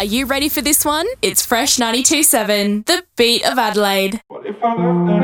you ready for this one? It's Fresh 92.7, the beat of Adelaide. What if I left